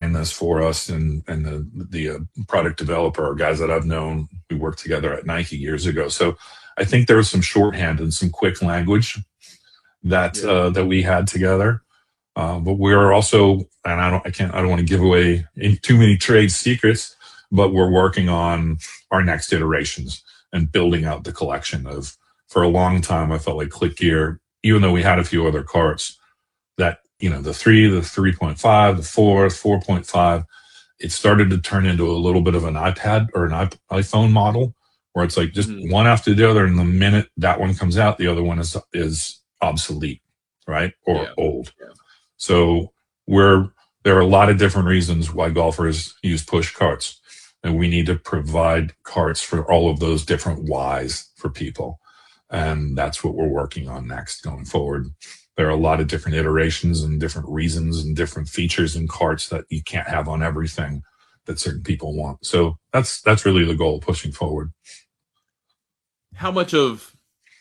design this for us, and the product developer are guys that I've known. We worked together at Nike years ago. So I think there was some shorthand and some quick language that Yeah. that we had together. But we're also, and I don't want to give away too many trade secrets, but we're working on our next iterations and building out the collection of. For a long time, I felt like ClickGear, even though we had a few other carts, that the 3, the 3.5, the 4, 4.5, it started to turn into a little bit of an iPad or an iPhone model, where it's like just Hmm. one after the other, and the minute that one comes out, the other one is obsolete, right, or Yeah. old. Yeah. So there are a lot of different reasons why golfers use push carts, and we need to provide carts for all of those different whys for people, and that's what we're working on next going forward. There are a lot of different iterations and different reasons and different features in carts that you can't have on everything that certain people want. So that's really the goal pushing forward. How much of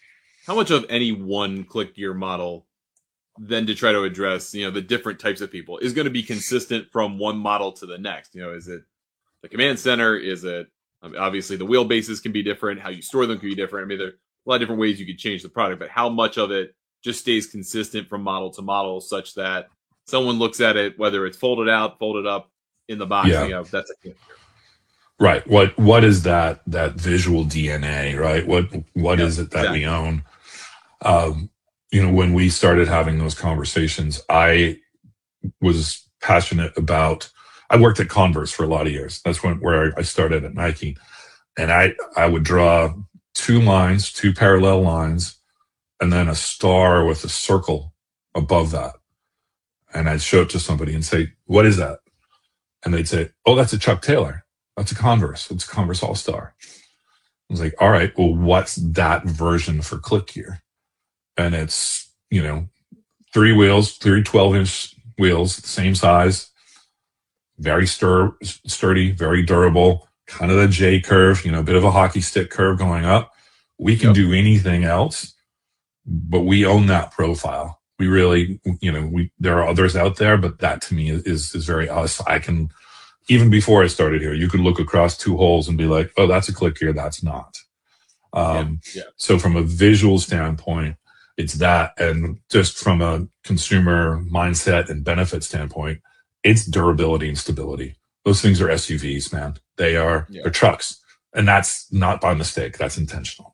any one click gear model then to try to address, the different types of people is going to be consistent from one model to the next? Is it the command center? Is it obviously the wheelbases can be different. How you store them can be different. I mean, there are a lot of different ways you could change the product, but how much of it just stays consistent from model to model such that someone looks at it, whether it's folded out, folded up in the box, Yeah, that's a click gear. right. What is that visual DNA, right? What Yep, is it that we exactly. own? Um, when we started having those conversations, I was passionate about. I worked at Converse for a lot of years. That's where I started at Nike, and I would draw two parallel lines, and then a star with a circle above that, and I'd show it to somebody and say, "What is that?" And they'd say, "Oh, that's a Chuck Taylor. That's a Converse. It's a Converse All Star." I was like, "All right, well, what's that version for Click Gear?" And it's 3 wheels, 3 12-inch wheels, same size, very sturdy, very durable, kind of the J curve, a bit of a hockey stick curve going up. We can Yep. do anything else, but we own that profile. We really, there are others out there, but that to me is very us. I can, even before I started here, you could look across 2 holes and be like, oh, that's a click here, that's not. Yeah. Um, Yeah. so from a visual standpoint, it's that, and just from a consumer mindset and benefit standpoint, it's durability and stability. Those things are SUVs, man. Yeah. They're trucks, and that's not by mistake. That's intentional.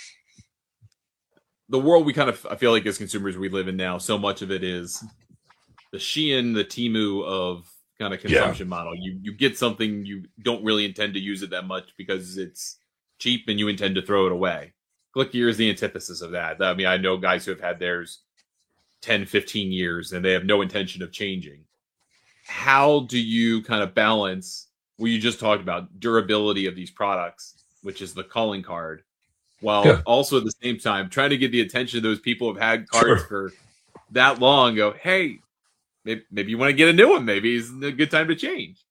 The world I feel like as consumers we live in now, so much of it is the Shein, the Timu of kind of Yeah, consumption model. You get something, you don't really intend to use it that much because it's cheap and you intend to throw it away. ClickGear is the antithesis of that. I mean, I know guys who have had theirs 10, 15 years and they have no intention of changing. How do you kind of balance what you just talked about, durability of these products, which is the calling card, while yeah, also at the same time trying to get the attention of those people who've had cards sure. for that long? Go, hey, maybe you want to get a new one. Maybe it's a good time to change.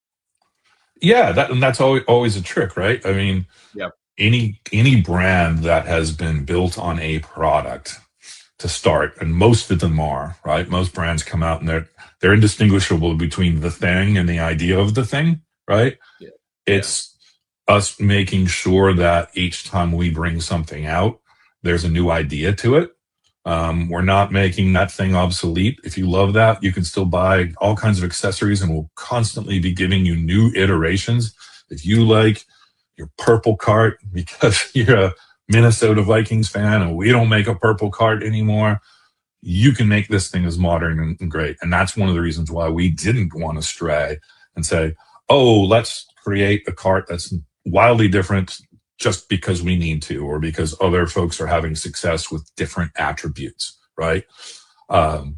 Yeah, and that's always a trick, right? I mean, Yeah. any brand that has been built on a product to start, and most of them are, right? Most brands come out and they're indistinguishable between the thing and the idea of the thing, right? Yeah. Yeah. It's us making sure that each time we bring something out, there's a new idea to it. We're not making that thing obsolete. If you love that, you can still buy all kinds of accessories, and we'll constantly be giving you new iterations. If you like your purple cart because you're a Minnesota Vikings fan and we don't make a purple cart anymore, you can make this thing as modern and great. And that's one of the reasons why we didn't want to stray and say, oh, let's create a cart that's wildly different just because we need to, or because other folks are having success with different attributes, right? Um,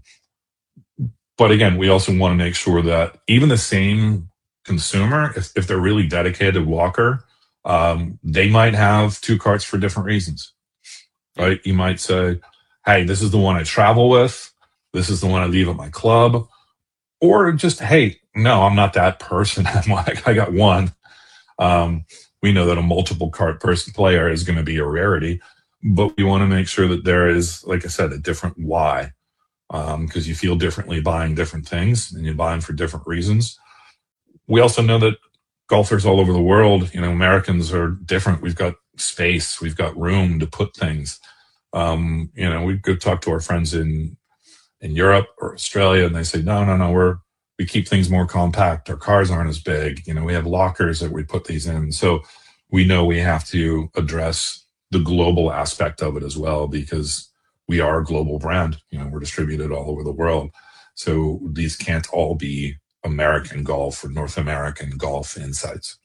but again, we also want to make sure that even the same consumer, if they're really dedicated walker, they might have 2 carts for different reasons, Yeah. right? You might say, hey, this is the one I travel with. This is the one I leave at my club. Or just, hey, no, I'm not that person. I'm like, I got one. Um, we know that a multiple cart person player is going to be a rarity, but we want to make sure that there is, like I said, a different why, because you feel differently buying different things and you buy them for different reasons. We also know that golfers all over the world, Americans are different. We've got space, we've got room to put things. We go talk to our friends in Europe or Australia, and they say, no, no, no, we keep things more compact. Our cars aren't as big. We have lockers that we put these in. So we know we have to address the global aspect of it as well, because we are a global brand. We're distributed all over the world. So these can't all be American golf or North American golf insights.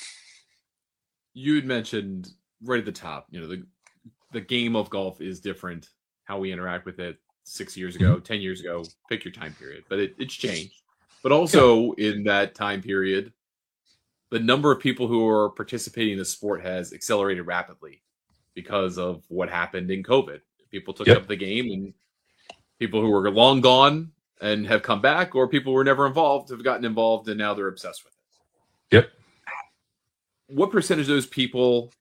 You had mentioned right at the top, the game of golf is different. How we interact with it 6 years ago, 10 years ago, pick your time period, but it's changed. But also in that time period, the number of people who are participating in the sport has accelerated rapidly because of what happened in COVID. People took up the game, and people who were long gone and have come back, or people who were never involved have gotten involved and now they're obsessed with it. Yep. What percentage of those people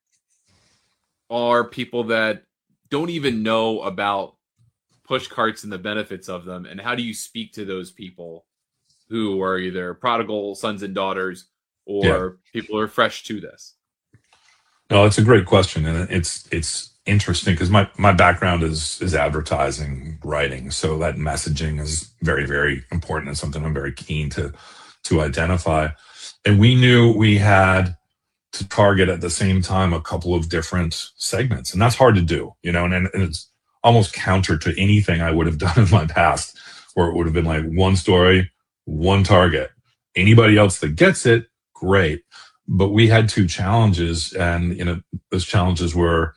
are people that don't even know about push carts and the benefits of them? And how do you speak to those people who are either prodigal sons and daughters or people who are fresh to this? No, it's a great question, and it's interesting because my background is advertising writing, so that messaging is very, very important and something I'm very keen to identify. And we knew we had to target at the same time a couple of different segments, and that's hard to do, and it's almost counter to anything I would have done in my past, where it would have been like one story, one target. Anybody else that gets it, great. But we had two challenges, and those challenges were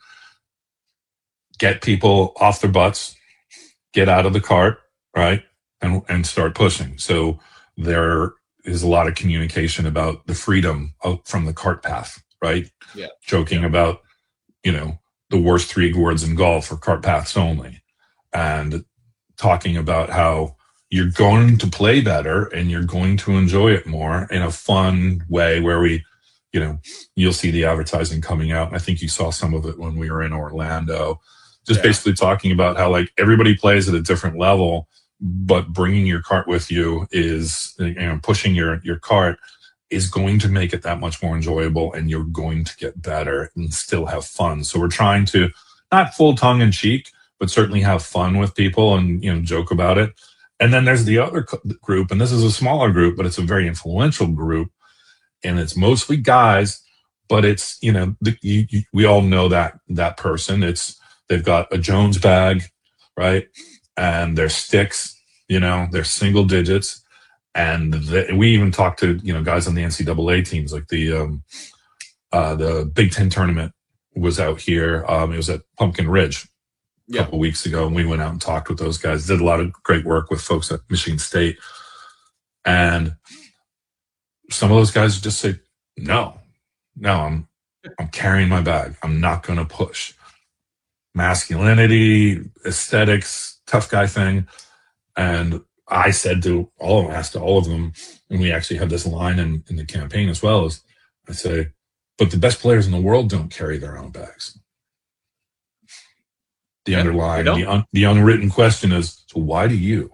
get people off their butts, get out of the cart, right, and start pushing. So there is a lot of communication about the freedom from the cart path, right? Yeah. Joking about, the worst 3 words in golf are cart paths only, and talking about how you're going to play better and you're going to enjoy it more in a fun way where you'll see the advertising coming out. I think you saw some of it when we were in Orlando, just basically talking about how like everybody plays at a different level, but bringing your cart with you is, pushing your cart is going to make it that much more enjoyable, and you're going to get better and still have fun. So we're trying to not full tongue in cheek, but certainly have fun with people and, joke about it. And then there's the other group, and this is a smaller group, but it's a very influential group, and it's mostly guys, but it's, we all know that person. They've got a Jones bag, right? And their sticks, they're single digits. And we even talked to, guys on the NCAA teams, like the Big Ten tournament was out here. It was at Pumpkin Ridge a couple weeks ago, and we went out and talked with those guys, did a lot of great work with folks at Michigan State. And some of those guys just say, no, I'm carrying my bag. I'm not going to push. Masculinity, aesthetics, tough guy thing. And I said to all of them, asked all of them, and we actually have this line in the campaign as well, is I say, but the best players in the world don't carry their own bags. The underlying, the unwritten question is, so why do you?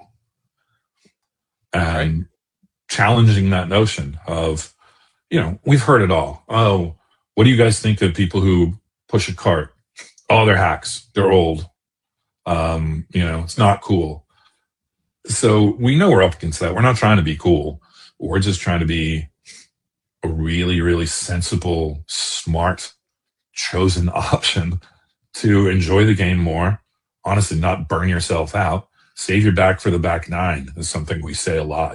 And challenging that notion of, we've heard it all. Oh, what do you guys think of people who push a cart? Oh, they're hacks. They're old. It's not cool. So we know we're up against that. We're not trying to be cool. We're just trying to be a really, really sensible, smart, chosen option to enjoy the game more. Honestly, not burn yourself out. Save your back for the back nine is something we say a lot,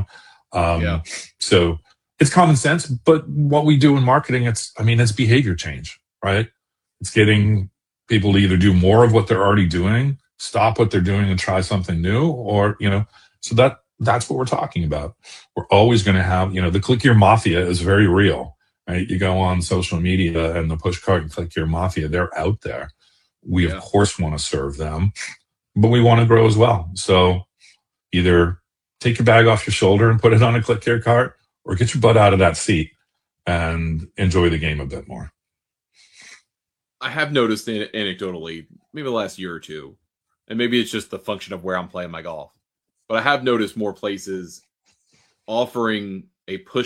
So it's common sense, but what we do in marketing, it's behavior change, right? It's getting people to either do more of what they're already doing, stop what they're doing and try something new, or, so that's what we're talking about. We're always going to have, the Click Your Mafia is very real, right? You go on social media and the push cart and Click Your Mafia, they're out there. We, of course, want to serve them, but we want to grow as well. So either take your bag off your shoulder and put it on a Click Your cart, or get your butt out of that seat and enjoy the game a bit more. I have noticed anecdotally, maybe the last year or two, and maybe it's just the function of where I'm playing my golf, but I have noticed more places offering a push